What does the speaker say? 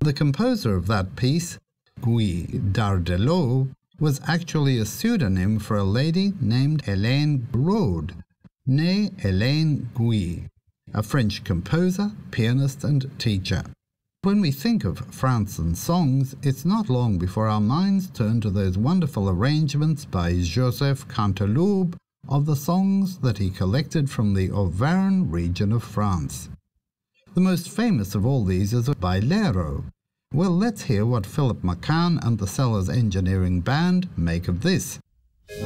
The composer of that piece, Guy Dardelot, was actually a pseudonym for a lady named Hélène Rode, née Hélène Guy, a French composer, pianist and teacher. When we think of Franzen songs, it's not long before our minds turn to those wonderful arrangements by Joseph Canteloube of the songs that he collected from the Auvergne region of France. The most famous of all these is Bailero. Well, let's hear what Philip McCann and the Sellers Engineering Band make of this.